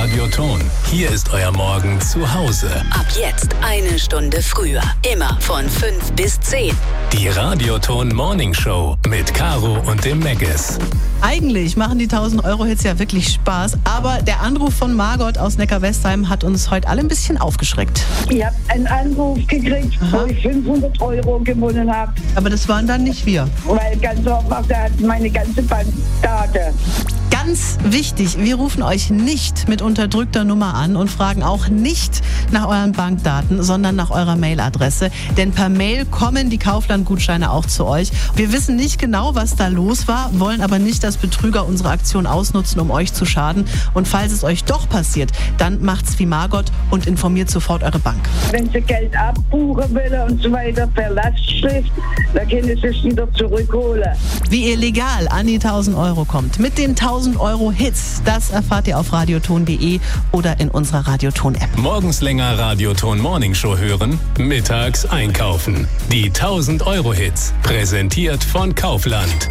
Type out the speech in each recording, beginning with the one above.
Radioton. Hier ist euer Morgen zu Hause. Ab jetzt 1 Stunde früher. Immer von 5 bis 10. Die Radioton Morning Show mit Caro und dem Megges. Eigentlich machen die 1000-Euro-Hits ja wirklich Spaß, aber der Anruf von Margot aus Neckar-Westheim hat uns heute alle ein bisschen aufgeschreckt. Ich habe einen Anruf gekriegt, wo ich 500 Euro gewonnen habe. Aber das waren dann nicht wir. Weil ganz einfach, der hat meine ganze Bankdaten. Ganz wichtig, wir rufen euch nicht mit unterdrückter Nummer an und fragen auch nicht nach euren Bankdaten, sondern nach eurer Mailadresse. Denn per Mail kommen die Kaufland-Gutscheine auch zu euch. Wir wissen nicht genau, was da los war, wollen aber nicht, dass Betrüger unsere Aktion ausnutzen, um euch zu schaden. Und falls es euch doch passiert, dann macht's wie Margot und informiert sofort eure Bank. Wenn sie Geld abbuchen will und so weiter per Lastschrift, dann können sie es wieder zurückholen. Wie ihr legal an die 1000 Euro kommt, mit den 1000 Euro Hits, das erfahrt ihr auf radioton.de oder in unserer Radioton-App. Morgens länger Radioton Morning Show hören, mittags einkaufen. Die 1000 Euro Hits, präsentiert von Kaufland.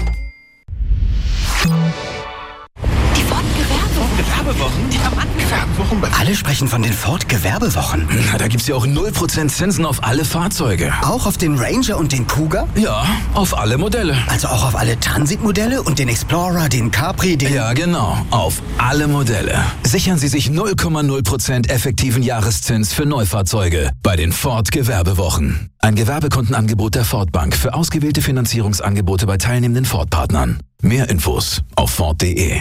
Die Ford-Gewerbewochen? Die Gewerbewochen? Alle sprechen von den Ford-Gewerbewochen. Na, da gibt's ja auch 0% Zinsen auf alle Fahrzeuge. Auch auf den Ranger und den Kuga? Ja, auf alle Modelle. Also auch auf alle Transit-Modelle und den Explorer, den Capri, den... Ja, genau, auf alle Modelle. Sichern Sie sich 0,0% effektiven Jahreszins für Neufahrzeuge bei den Ford-Gewerbewochen. Ein Gewerbekundenangebot der Ford Bank für ausgewählte Finanzierungsangebote bei teilnehmenden Ford-Partnern. Mehr Infos auf Ford.de.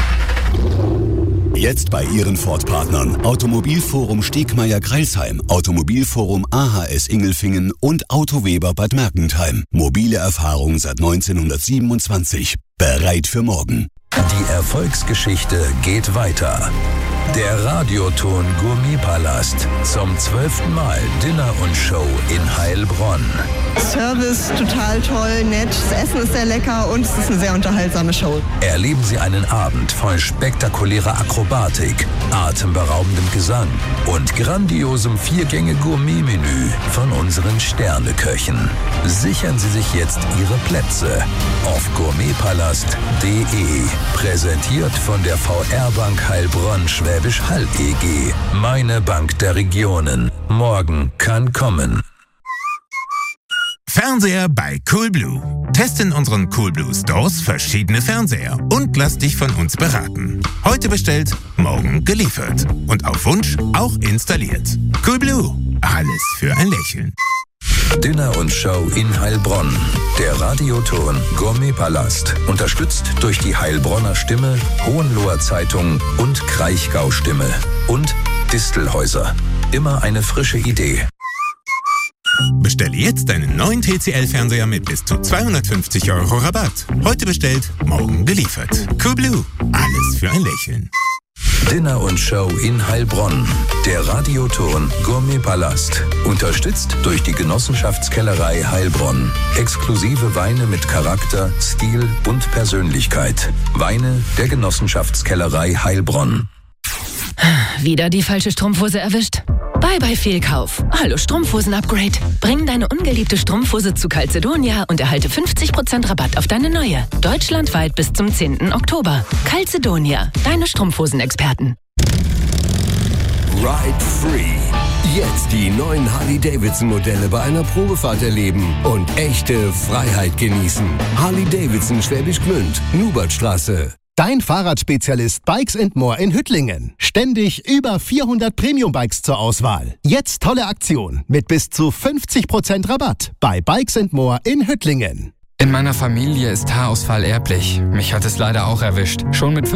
Jetzt bei Ihren Ford-Partnern Automobilforum Stegmeier-Greilsheim, Automobilforum AHS Ingelfingen und Autoweber Bad Mergentheim. Mobile Erfahrung seit 1927. Bereit für morgen. Die Erfolgsgeschichte geht weiter. Der Radioton Gourmetpalast zum 12. Mal Dinner und Show in Heilbronn. Service total toll, nett, das Essen ist sehr lecker und es ist eine sehr unterhaltsame Show. Erleben Sie einen Abend voll spektakulärer Akrobatik, atemberaubendem Gesang und grandiosem 4-Gänge-Gourmet-Menü von unseren Sterneköchen. Sichern Sie sich jetzt Ihre Plätze auf gourmetpalast.de. Präsentiert von der VR-Bank Heilbronn-Schwäbisch Hall EG. Meine Bank der Regionen. Morgen kann kommen. Fernseher bei Coolblue. Teste in unseren Coolblue Stores verschiedene Fernseher und lass dich von uns beraten. Heute bestellt, morgen geliefert. Und auf Wunsch auch installiert. Coolblue. Alles für ein Lächeln. Dinner und Show in Heilbronn. Der Radioton Gourmetpalast. Unterstützt durch die Heilbronner Stimme, Hohenloher Zeitung und Kraichgau Stimme. Und Distelhäuser. Immer eine frische Idee. Bestelle jetzt deinen neuen TCL-Fernseher mit bis zu 250 Euro Rabatt. Heute bestellt, morgen geliefert. Coolblue. Alles für ein Lächeln. Dinner und Show in Heilbronn. Der Radioton Gourmetpalast. Unterstützt durch die Genossenschaftskellerei Heilbronn. Exklusive Weine mit Charakter, Stil und Persönlichkeit. Weine der Genossenschaftskellerei Heilbronn. Wieder die falsche Strumpfhose erwischt? Bye Fehlkauf. Hallo Strumpfhosen-Upgrade. Bring deine ungeliebte Strumpfhose zu Calzedonia und erhalte 50% Rabatt auf deine neue. Deutschlandweit bis zum 10. Oktober. Calzedonia, deine Strumpfhosen-Experten. Ride Free. Jetzt die neuen Harley-Davidson-Modelle bei einer Probefahrt erleben und echte Freiheit genießen. Harley-Davidson Schwäbisch Gmünd, Nubertstraße. Dein Fahrradspezialist Bikes & More in Hüttlingen. Ständig über 400 Premium-Bikes zur Auswahl. Jetzt tolle Aktion mit bis zu 50% Rabatt bei Bikes & More in Hüttlingen. In meiner Familie ist Haarausfall erblich. Mich hat es leider auch erwischt. Schon mit